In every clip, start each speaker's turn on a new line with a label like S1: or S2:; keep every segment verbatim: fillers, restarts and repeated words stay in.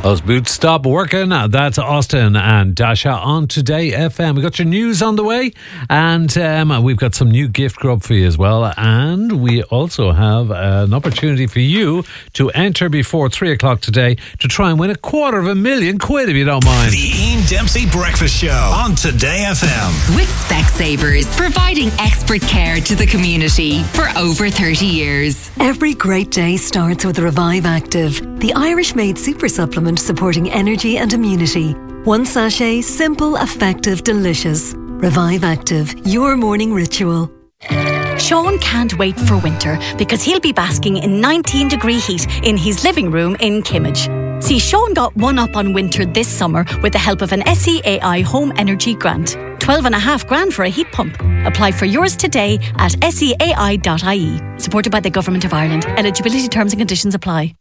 S1: Those boots stop working. That's Austin and Dasha on Today F M. We got your news on the way, and um, we've got some new gift grub for you as well. And we also have an opportunity for you to enter before three o'clock today to try and win a quarter of a million quid, if you don't mind.
S2: The Ian Dempsey Breakfast Show on Today F M.
S3: With Specsavers, providing expert care to the community for over thirty years.
S4: Every great day starts with Revive Active, the Irish-made super supplement supporting energy and immunity. One sachet, simple, effective, delicious. Revive Active, your morning ritual.
S5: Sean can't wait for winter because he'll be basking in nineteen degree heat in his living room in Kimmage. See, Sean got one up on winter this summer with the help of an S E A I Home Energy Grant. Twelve and a half grand for a heat pump. Apply for yours today at S E A I dot I E. Supported by the Government of Ireland. Eligibility terms and conditions apply.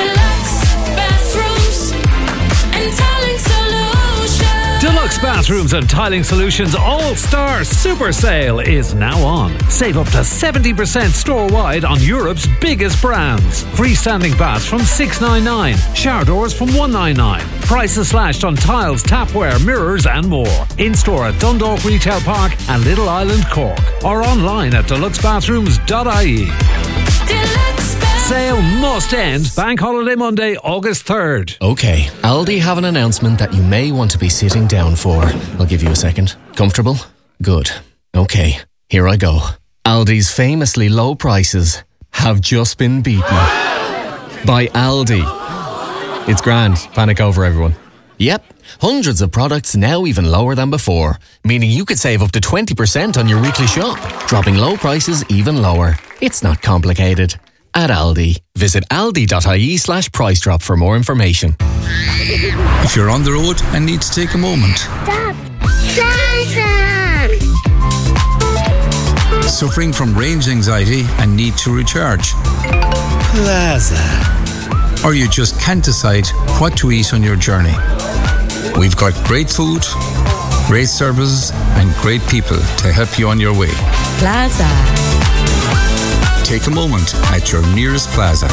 S1: Deluxe Bathrooms and Tiling Solutions All-Star Super Sale is now on. Save up to seventy percent store-wide on Europe's biggest brands. Freestanding baths from six ninety-nine, shower doors from one ninety-nine. Prices slashed on tiles, tapware, mirrors and more. In-store at Dundalk Retail Park and Little Island, Cork. Or online at deluxe bathrooms dot I E. Sale must end Bank Holiday Monday, August third.
S6: Okay, Aldi have an announcement that you may want to be sitting down for. I'll give you a second. Comfortable? Good. Okay, here I go. Aldi's famously low prices have just been beaten by Aldi. It's grand. Panic over, everyone. Yep, hundreds of products now even lower than before, meaning you could save up to twenty percent on your weekly shop, dropping low prices even lower. It's not complicated. At Aldi. Visit aldi dot I E slash price drop for more information.
S7: If you're on the road and need to take a moment.
S8: Stop. Plaza.
S7: Suffering from range anxiety and need to recharge.
S6: Plaza.
S7: Or you just can't decide what to eat on your journey. We've got great food, great services and great people to help you on your way.
S5: Plaza.
S7: Take a moment at your nearest Plaza.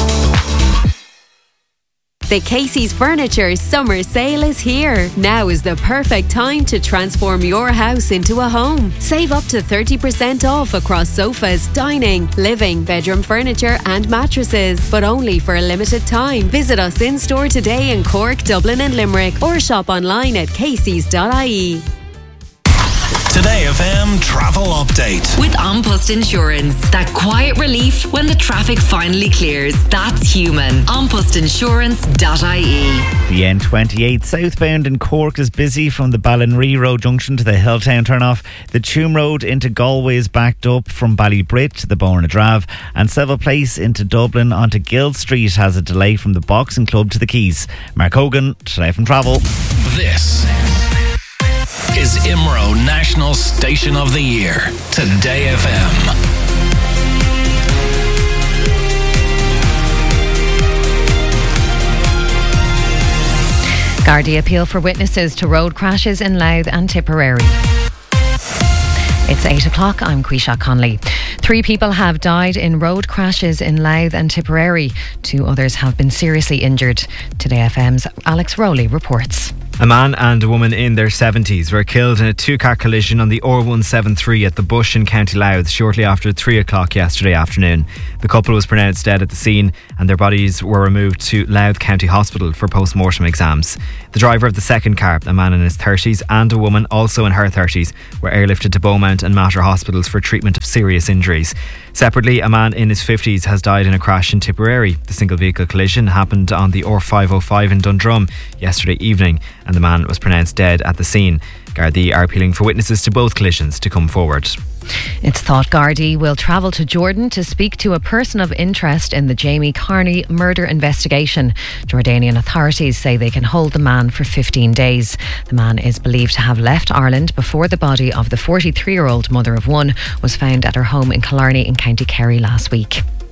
S9: The Casey's Furniture Summer Sale is here. Now is the perfect time to transform your house into a home. Save up to thirty percent off across sofas, dining, living, bedroom furniture and mattresses. But only for a limited time. Visit us in store today in Cork, Dublin and Limerick or shop online at caseys dot I E.
S2: Today F M Travel Update.
S3: With An Post Insurance. That quiet relief when the traffic finally clears. That's human. an post insurance dot I E.
S10: The N twenty-eight southbound in Cork is busy from the Ballinree Road junction to the Hilltown turnoff. The Tuam Road into Galway is backed up from Ballybrit to the Bourne-Drave, and Seville Place into Dublin onto Guild Street has a delay from the Boxing Club to the Quays. Mark Hogan, Today from Travel.
S2: This is I M R O National Station of the Year. Today F M.
S11: Gardaí appeal for witnesses to road crashes in Louth and Tipperary. It's eight o'clock. I'm Quisha Conley. Three people have died in road crashes in Louth and Tipperary. Two others have been seriously injured. Today F M's Alex Rowley reports.
S12: A man and a woman in their seventies were killed in a two-car collision on the R one seventy-three at the Bush in County Louth shortly after three o'clock yesterday afternoon. The couple was pronounced dead at the scene and their bodies were removed to Louth County Hospital for post-mortem exams. The driver of the second car, a man in his thirties, and a woman also in her thirties, were airlifted to Beaumont and Mater hospitals for treatment of serious injuries. Separately, a man in his fifties has died in a crash in Tipperary. The single vehicle collision happened on the R five oh five in Dundrum yesterday evening, and the man was pronounced dead at the scene. Gardaí are appealing for witnesses to both collisions to come forward.
S11: It's thought Gardaí will travel to Jordan to speak to a person of interest in the Jamie Carney murder investigation. Jordanian authorities say they can hold the man for fifteen days. The man is believed to have left Ireland before the body of the forty-three-year-old mother of one was found at her home in Killarney in County Kerry last week.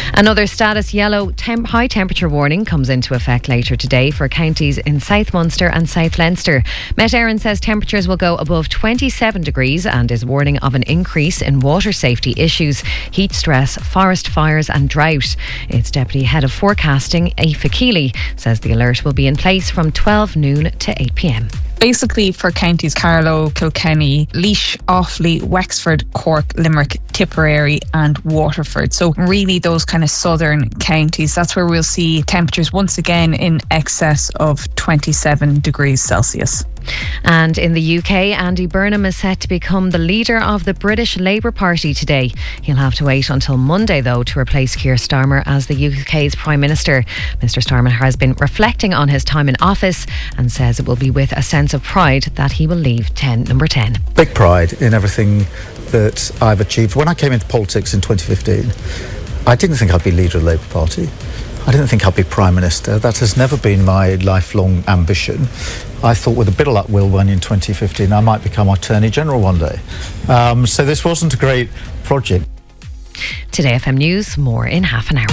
S11: Another status yellow temp- high temperature warning comes into effect later today for counties in South Munster and South Leinster. Met Éireann says temperatures will go above twenty-seven degrees and is warning of an increase in water safety issues, heat stress, forest fires and drought. Its Deputy Head of Forecasting, Aoife Keeley, says the alert will be in place from twelve noon to eight p.m.
S13: Basically for counties Carlow, Kilkenny, Laois, Offaly, Wexford, Cork, Limerick, Tipperary and Waterford. So really those kind of southern counties, that's where we'll see temperatures once again in excess of twenty-seven degrees Celsius.
S11: And in the U K, Andy Burnham is set to become the leader of the British Labour Party today. He'll have to wait until Monday, though, to replace Keir Starmer as the U K's Prime Minister. Mister Starmer has been reflecting on his time in office and says it will be with a sense of pride that he will leave ten, number ten.
S14: Big pride in everything that I've achieved. When I came into politics in twenty fifteen, I didn't think I'd be leader of the Labour Party. I didn't think I'd be Prime Minister. That has never been my lifelong ambition. I thought with a bit of luck, Will, when in twenty fifteen I might become Attorney General one day. Um, so this wasn't a great project.
S11: Today F M News, more in half an hour.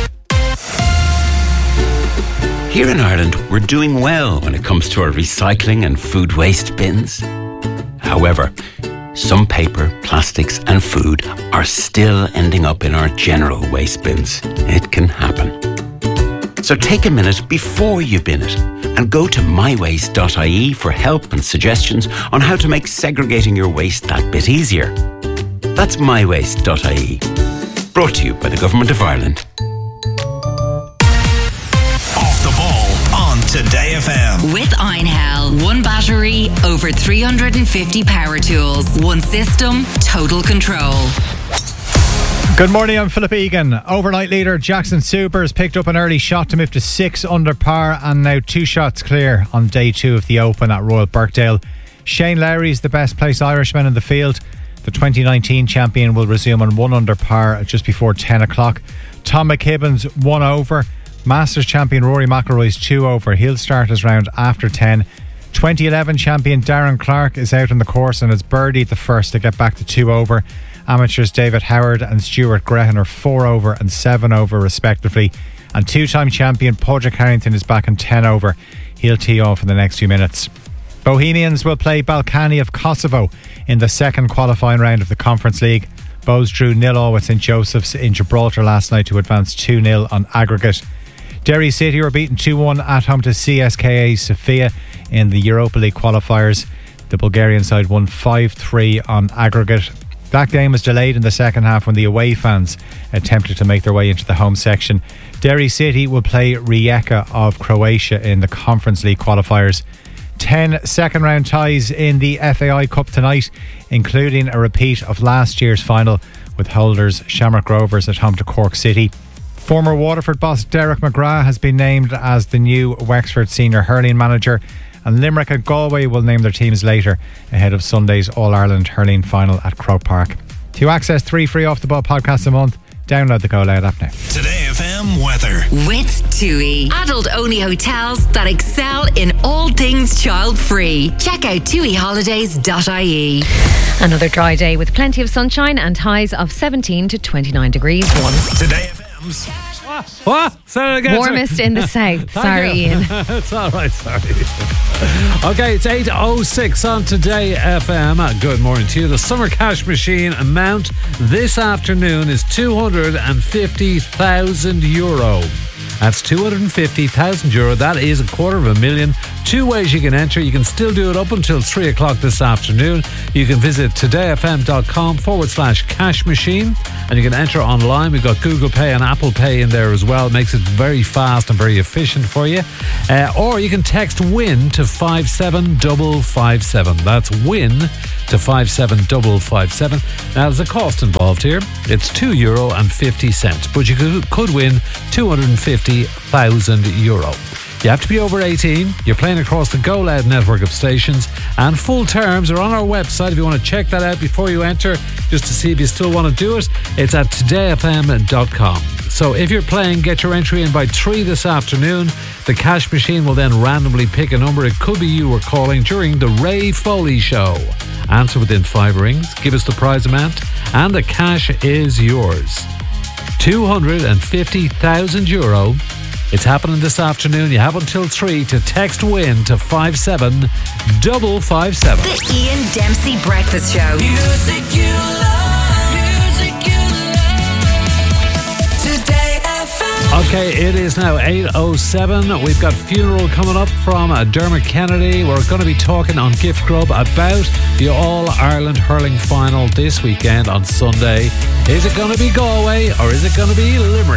S15: Here in Ireland, we're doing well when it comes to our recycling and food waste bins. However, some paper, plastics and food are still ending up in our general waste bins. It can happen. So take a minute before you bin it and go to my waste dot I E for help and suggestions on how to make segregating your waste that bit easier. That's my waste dot I E. Brought to you by the Government of Ireland.
S2: Off the ball on Today F M.
S3: With Einhell. One battery, over three hundred fifty power tools. One system, total control.
S16: Good morning, I'm Philip Egan. Overnight leader Jackson Supers picked up an early shot to move to six under par and now two shots clear on day two of the Open at Royal Birkdale. Shane Lowry's the best placed Irishman in the field. The twenty nineteen champion will resume on one under par just before ten o'clock. Tom McKibben's one over. Masters champion Rory McIlroy's two over. He'll start his round after ten. twenty eleven champion Darren Clarke is out on the course and has birdied the first to get back to two over. Amateurs David Howard and Stuart Grehan are four over and seven over respectively. And two-time champion Padraig Harrington is back on ten over. He'll tee off in the next few minutes. Bohemians will play Balkany of Kosovo in the second qualifying round of the Conference League. Bohs drew nil all with St Joseph's in Gibraltar last night to advance two nil on aggregate. Derry City were beaten two one at home to C S K A Sofia in the Europa League qualifiers. The Bulgarian side won five three on aggregate. That game was delayed in the second half when the away fans attempted to make their way into the home section. Derry City will play Rijeka of Croatia in the Conference League qualifiers. Ten second round ties in the F A I Cup tonight, including a repeat of last year's final with holders Shamrock Rovers at home to Cork City. Former Waterford boss Derek McGrath has been named as the new Wexford senior hurling manager, and Limerick and Galway will name their teams later ahead of Sunday's All-Ireland hurling final at Croke Park. To access three free Off the Ball podcasts a month, download the Go Loud app now.
S2: Today F M weather.
S3: With TUI. Adult-only hotels that excel in all things child-free. Check out tui holidays dot I E.
S11: Another dry day with plenty of sunshine and highs of seventeen to twenty-nine degrees. One.
S2: Today F M's
S1: What? Say it again.
S11: Warmest in the south. Sorry,
S1: you.
S11: Ian.
S1: It's all right, sorry. Okay, it's eight oh six on Today F M. Good morning to you. The Summer Cash Machine amount this afternoon is two hundred fifty thousand euro. That's two hundred fifty thousand euro. That is a quarter of a million. Two ways you can enter. You can still do it up until three o'clock this afternoon. You can visit todayfm.com forward slash cash machine and you can enter online. We've got Google Pay and Apple Pay in there as well. It makes it very fast and very efficient for you. Uh, or you can text WIN to five seven five five seven. That's WIN to five seven five five seven. Now there's a cost involved here. It's two euro and fifty cents, but you could, could win two hundred fifty thousand euro. You have to be over eighteen. You're playing across the Go Loud network of stations, and full terms are on our website if you want to check that out before you enter, just to see if you still want to do it. It's at today f m dot com. So if you're playing, get your entry in by three this afternoon. The cash machine will then randomly pick a number. It could be you were calling during the Ray Foley Show. Answer within five rings, give us the prize amount, and the cash is yours. two hundred fifty thousand euro. It's happening this afternoon. You have until three to text WIN to five seven five five seven.
S3: The Ian Dempsey Breakfast Show.
S17: Music you love, music you love. Today F M.
S1: Okay, it is now eight oh seven. We've got funeral coming up from uh, Dermot Kennedy. We're going to be talking on Gift Grub about the All-Ireland hurling final this weekend on Sunday. Is it going to be Galway or is it going to be Limerick?